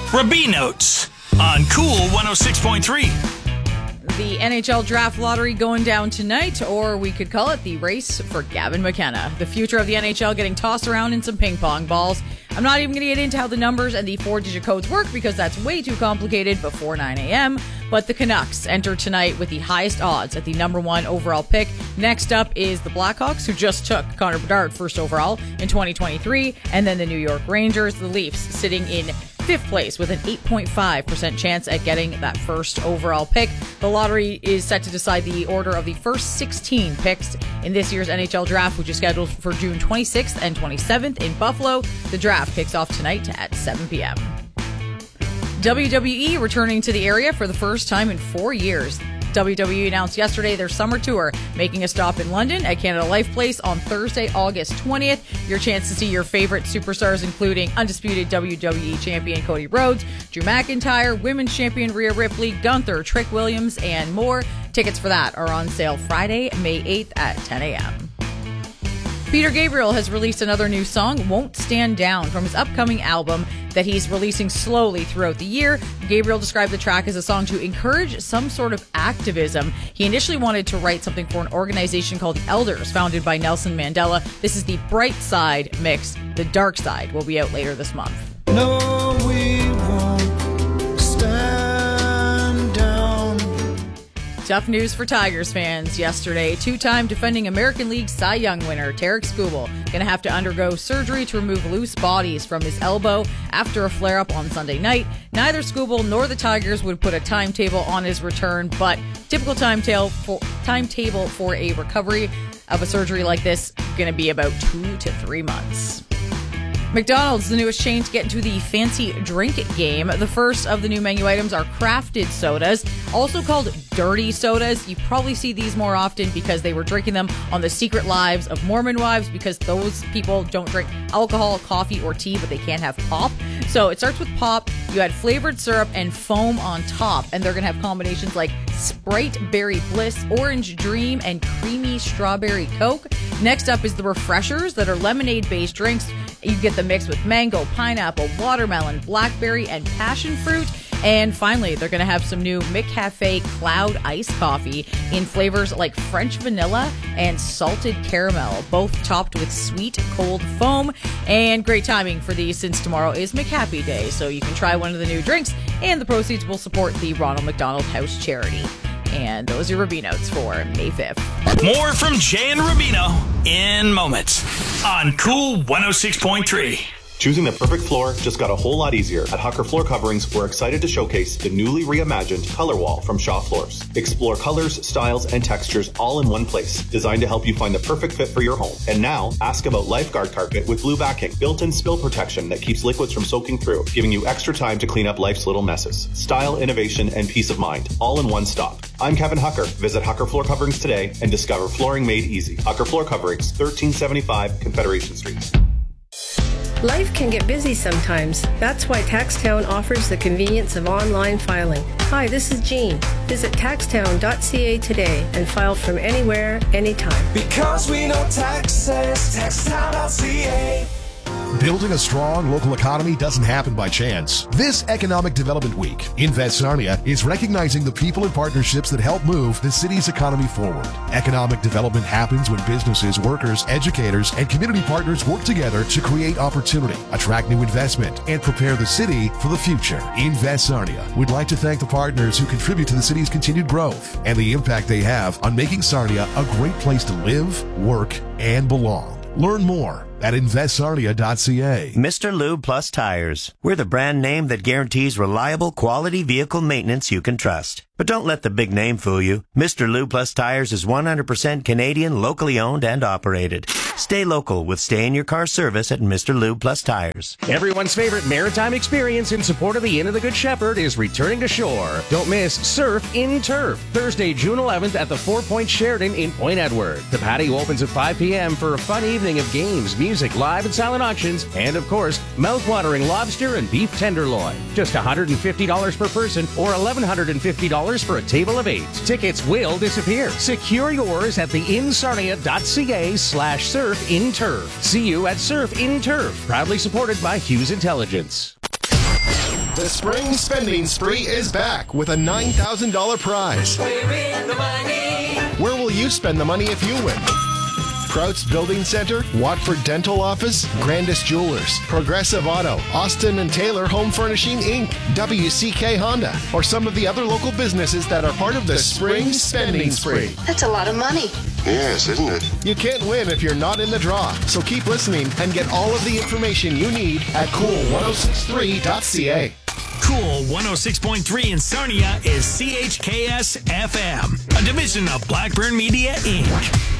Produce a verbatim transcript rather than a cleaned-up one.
Rabinotes on Cool one oh six point three. The N H L Draft Lottery going down tonight, or we could call it the race for Gavin McKenna. The future of the N H L getting tossed around in some ping pong balls. I'm not even going to get into how the numbers and the four-digit codes work because that's way too complicated before nine a.m. But the Canucks enter tonight with the highest odds at the number one overall pick. Next up is the Blackhawks, who just took Connor Bedard first overall in twenty twenty-three, and then the New York Rangers, the Leafs, sitting in fifth place with an eight point five percent chance at getting that first overall pick. The lottery is set to decide the order of the first sixteen picks in this year's N H L draft, which is scheduled for June twenty-sixth and twenty-seventh in Buffalo. The draft kicks off tonight at seven p.m. W W E returning to the area for the first time in four years. W W E announced yesterday their summer tour, making a stop in London at Canada Life Place on Thursday, August twentieth. Your chance to see your favorite superstars, including undisputed W W E champion Cody Rhodes, Drew McIntyre, women's champion Rhea Ripley, Gunther, Trick Williams, and more. Tickets for that are on sale Friday, May eighth at ten a.m. Peter Gabriel has released another new song, Won't Stand Down, from his upcoming album that he's releasing slowly throughout the year. Gabriel described the track as a song to encourage some sort of activism. He initially wanted to write something for an organization called the Elders, founded by Nelson Mandela. This is the bright side mix. The dark side will be out later this month. No, we won't stand down. Tough news for Tigers fans yesterday. Two-time defending American League Cy Young winner Tarek Skubal going to have to undergo surgery to remove loose bodies from his elbow after a flare-up on Sunday night. Neither Skubal nor the Tigers would put a timetable on his return, but typical timetable for, timetable for a recovery of a surgery like this going to be about two to three months. McDonald's, the newest chain to get into the fancy drink game. The first of the new menu items are crafted sodas, also called dirty sodas. You probably see these more often because they were drinking them on The Secret Lives of Mormon Wives, because those people don't drink alcohol, coffee, or tea, but they can have pop. So it starts with pop. You add flavored syrup and foam on top, and they're going to have combinations like Sprite Berry Bliss, Orange Dream, and Creamy Strawberry Coke. Next up is the refreshers that are lemonade-based drinks. You get the mix with mango, pineapple, watermelon, blackberry, and passion fruit. And finally, they're going to have some new McCafe Cloud Iced Coffee in flavors like French vanilla and salted caramel, both topped with sweet cold foam. And great timing for these since tomorrow is McHappy Day, so you can try one of the new drinks, and the proceeds will support the Ronald McDonald House charity. And those are Rabinotes for May fifth. More from Jay and Rubino in moments on Cool one oh six point three. Choosing the perfect floor just got a whole lot easier. At Hucker Floor Coverings, we're excited to showcase the newly reimagined Color Wall from Shaw Floors. Explore colors, styles, and textures all in one place, designed to help you find the perfect fit for your home. And now, ask about Lifeguard Carpet with blue backing, built-in spill protection that keeps liquids from soaking through, giving you extra time to clean up life's little messes. Style, innovation, and peace of mind, all in one stop. I'm Kevin Hucker. Visit Hucker Floor Coverings today and discover flooring made easy. Hucker Floor Coverings, thirteen seventy-five Confederation Street. Life can get busy sometimes. That's why TaxTown offers the convenience of online filing. Hi, this is Jean. Visit taxtown dot c a today and file from anywhere, anytime. Because we know taxes, taxtown dot c a. Building a strong local economy doesn't happen by chance. This Economic Development Week, Invest Sarnia is recognizing the people and partnerships that help move the city's economy forward. Economic development happens when businesses, workers, educators, and community partners work together to create opportunity, attract new investment, and prepare the city for the future. Invest Sarnia would like to thank the partners who contribute to the city's continued growth and the impact they have on making Sarnia a great place to live, work, and belong. Learn more at invest sarnia dot c a. Mister Lube Plus Tires. We're the brand name that guarantees reliable, quality vehicle maintenance you can trust. But don't let the big name fool you. Mister Lube Plus Tires is one hundred percent Canadian, locally owned and operated. Stay local with stay-in-your-car service at Mister Lube Plus Tires. Everyone's favorite maritime experience in support of the Inn of the Good Shepherd is returning to shore. Don't miss Surf in Turf, Thursday, June eleventh at the Four Points Sheraton in Point Edward. The patio opens at five p.m. for a fun evening of games, music, live and silent auctions, and of course, mouth-watering lobster and beef tenderloin. Just one hundred fifty dollars per person or one thousand one hundred fifty dollars for a table of eight. Tickets will disappear. Secure yours at the insarnia dot c a slash surf in turf. See you at Surf in Turf, proudly supported by Hughes Intelligence. The spring spending spree is back with a nine thousand dollars prize. We're in the money. Where will you spend the money if you win? Prouts Building Center, Watford Dental Office, Grandis Jewelers, Progressive Auto, Austin and Taylor Home Furnishing, Incorporated, W C K Honda, or some of the other local businesses that are part of the, the Spring Spending Spree. That's a lot of money. Yes, isn't it? You can't win if you're not in the draw, so keep listening and get all of the information you need at cool ten sixty-three dot c a. Cool one oh six point three in Sarnia is C H K S F M, a division of Blackburn Media, Incorporated.